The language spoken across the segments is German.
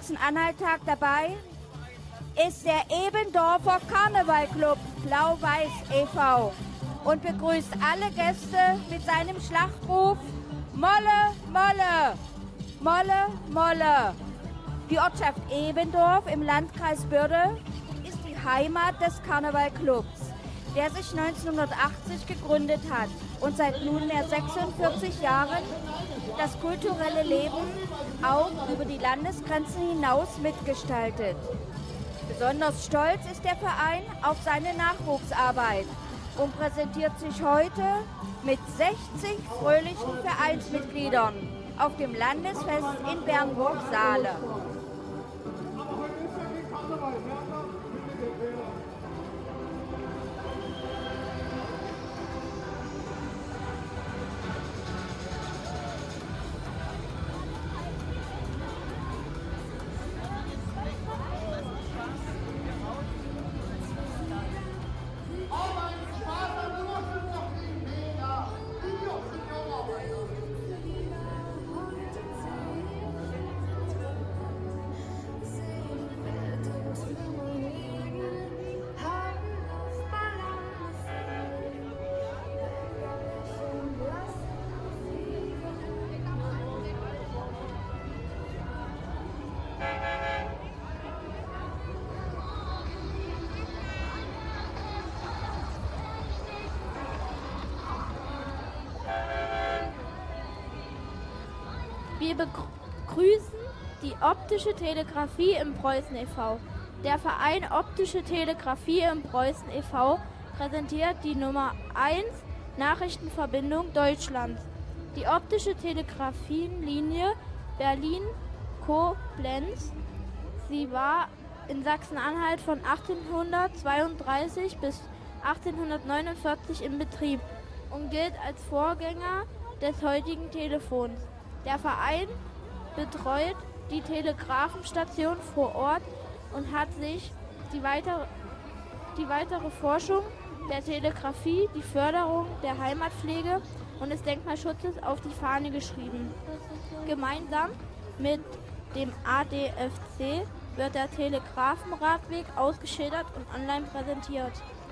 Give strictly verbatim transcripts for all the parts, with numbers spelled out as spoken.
Sachsen-Anhalt-Tag dabei ist der Ebendorfer Karnevalclub Blau-Weiß e V und begrüßt alle Gäste mit seinem Schlachtruf Molle, Molle, Molle, Molle. Die Ortschaft Ebendorf im Landkreis Börde ist die Heimat des Karnevalclubs, der sich neunzehnhundertachtzig gegründet hat und seit nunmehr sechsundvierzig Jahren das kulturelle Leben auch über die Landesgrenzen hinaus mitgestaltet. Besonders stolz ist der Verein auf seine Nachwuchsarbeit und präsentiert sich heute mit sechzig fröhlichen Vereinsmitgliedern auf dem Landesfest in Bernburg-Saale. Wir begrüßen die Optische Telegrafie im Preußen e V Der Verein Optische Telegrafie im Preußen e V präsentiert die Nummer eins Nachrichtenverbindung Deutschlands. Die optische Telegrafienlinie Berlin-Koblenz. Sie war in Sachsen-Anhalt von achtzehnhundertzweiunddreißig bis achtzehnhundertneunundvierzig in Betrieb und gilt als Vorgänger des heutigen Telefons. Der Verein betreut die Telegrafenstation vor Ort und hat sich die weitere, die weitere Forschung der Telegrafie, die Förderung der Heimatpflege und des Denkmalschutzes auf die Fahne geschrieben. Gemeinsam mit dem A D F C wird der Telegrafenradweg ausgeschildert und online präsentiert.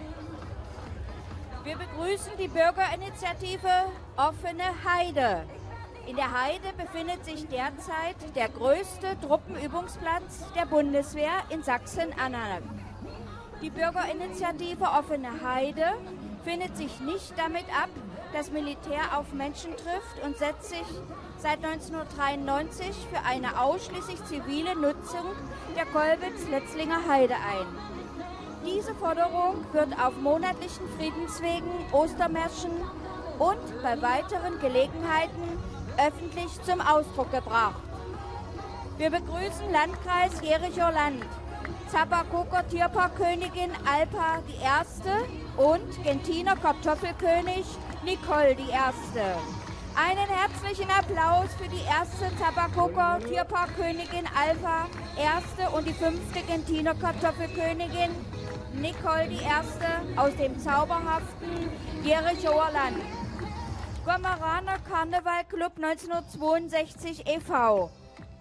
Wir begrüßen die Bürgerinitiative Offene Heide. In der Heide befindet sich derzeit der größte Truppenübungsplatz der Bundeswehr in Sachsen-Anhalt. Die Bürgerinitiative Offene Heide findet sich nicht damit ab, dass Militär auf Menschen trifft und setzt sich seit neunzehnhundertdreiundneunzig für eine ausschließlich zivile Nutzung der Kolbitz-Letzlinger Heide ein. Diese Forderung wird auf monatlichen Friedenswegen, Ostermärschen und bei weiteren Gelegenheiten öffentlich zum Ausdruck gebracht. Wir begrüßen Landkreis Jerichow-Land, Zapakoker Tierparkkönigin Alpa die Erste und Gentiner Kartoffelkönig Nicole die Erste. Einen herzlichen Applaus für die erste Zapakoker Tierparkkönigin Alpa Erste und die fünfte Gentiner Kartoffelkönigin Nicole die Erste aus dem zauberhaften Jerichower Land. Gommeraner Karnevalclub neunzehnhundertzweiundsechzig e V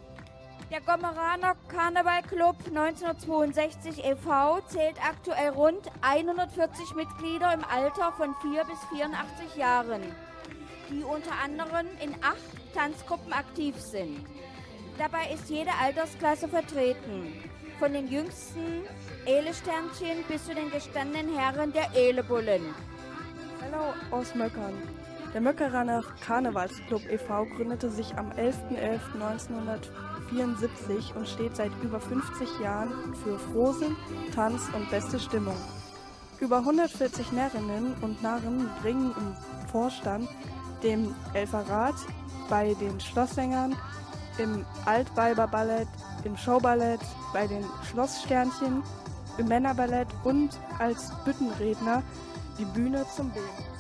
Der Gommeraner Karnevalclub neunzehnhundertzweiundsechzig e V zählt aktuell rund hundertvierzig Mitglieder im Alter von vier bis vierundachtzig Jahren, die unter anderem in acht Tanzgruppen aktiv sind. Dabei ist jede Altersklasse vertreten, von den jüngsten Ehle-Sternchen bis zu den gestandenen Herren der Ehle-Bullen. Hallo aus Möckern. Der Möckeraner Karnevalsclub e V gründete sich am elften elften neunzehnhundertvierundsiebzig und steht seit über fünfzig Jahren für Frohsinn, Tanz und beste Stimmung. Über hundertvierzig Närrinnen und Narren bringen im Vorstand, dem Elferrat, bei den Schlosssängern, im Altweiberballett, im Showballett, bei den Schlosssternchen, im Männerballett und als Büttenredner die Bühne zum Beben.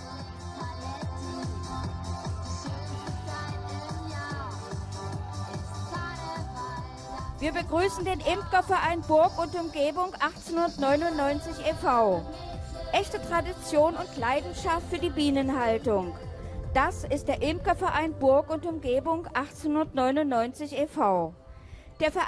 Wir begrüßen den Imkerverein Burg und Umgebung achtzehnhundertneunundneunzig e V Echte Tradition und Leidenschaft für die Bienenhaltung. Das ist der Imkerverein Burg und Umgebung achtzehnhundertneunundneunzig e V Der Verein